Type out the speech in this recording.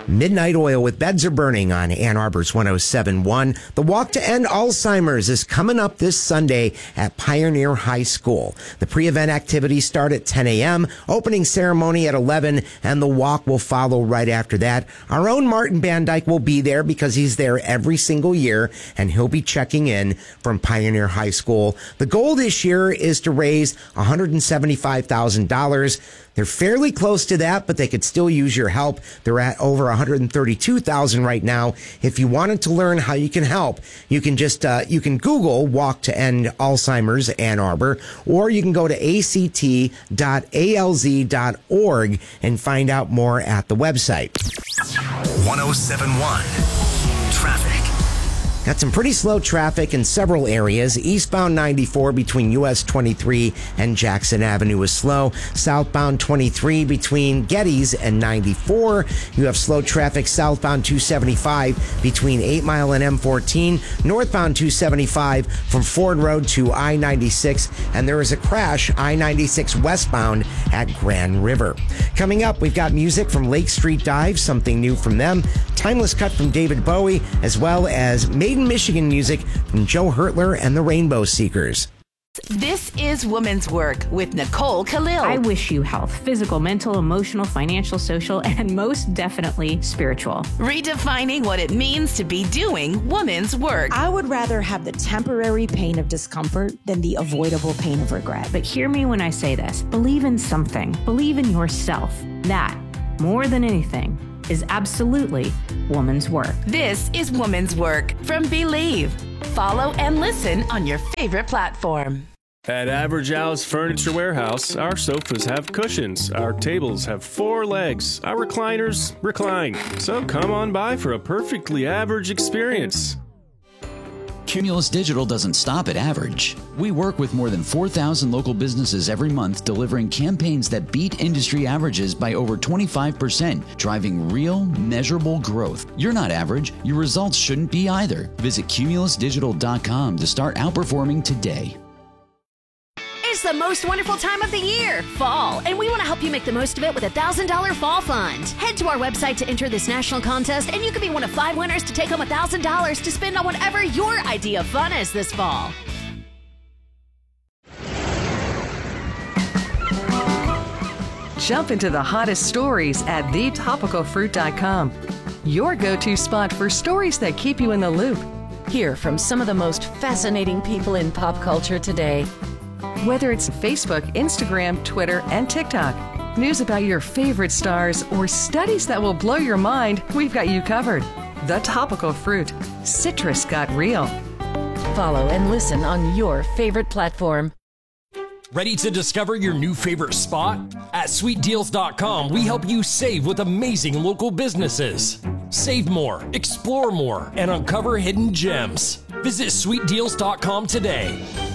Midnight Oil with Beds Are Burning on Ann Arbor's 107.1. The Walk to End Alzheimer's is coming up this Sunday at Pioneer High School. The pre-event activities start at 10 a.m., opening ceremony at 11, and the walk will follow right after that. Our own Martin Van Dyke will be there because he's there every single year, and he'll be checking in from Pioneer High School. The goal this year is to raise $175,000. They're fairly close to that, but they could still use your help. They're at over $132,000 right now. If you wanted to learn how you can help, you can just you can Google Walk to End Alzheimer's Ann Arbor, or you can go to act.alz.org and find out more at the website. 107.1 Traffic. Got some pretty slow traffic in several areas. Eastbound 94 between US 23 and Jackson Avenue is slow. Southbound 23 between Geddes and 94. You have slow traffic southbound 275 between 8 Mile and M14. Northbound 275 from Ford Road to I-96. And there is a crash I-96 westbound at Grand River. Coming up, we've got music from Lake Street Dive, something new from them. Timeless Cut from David Bowie, as well as Made in Michigan music from Joe Hertler and the Rainbow Seekers. This is Woman's Work with Nicole Khalil. I wish you health, physical, mental, emotional, financial, social, and most definitely spiritual. Redefining what it means to be doing woman's work. I would rather have the temporary pain of discomfort than the avoidable pain of regret. But hear me when I say this. Believe in something. Believe in yourself. That, more than anything, is absolutely woman's work. This is Woman's Work from Believe. Follow and listen on your favorite platform. At Average Al's Furniture Warehouse, our sofas have cushions, our tables have 4 legs, our recliners recline. So come on by for a perfectly average experience. Cumulus Digital doesn't stop at average. We work with more than 4,000 local businesses every month, delivering campaigns that beat industry averages by over 25%, driving real, measurable growth. You're not average. Your results shouldn't be either. Visit cumulusdigital.com to start outperforming today. It's the most wonderful time of the year, fall, and we want to help you make the most of it with a $1,000 fall fund. Head to our website to enter this national contest, and you could be one of 5 winners to take home $1,000 to spend on whatever your idea of fun is this fall. Jump into the hottest stories at thetopicalfruit.com. Your go-to spot for stories that keep you in the loop. Hear from some of the most fascinating people in pop culture today. Whether it's Facebook, Instagram, Twitter, and TikTok, news about your favorite stars, or studies that will blow your mind, we've got you covered. The Topical Fruit. Citrus got real. Follow and listen on your favorite platform. Ready to discover your new favorite spot? At sweetdeals.com, we help you save with amazing local businesses. Save more, explore more, and uncover hidden gems. Visit sweetdeals.com today.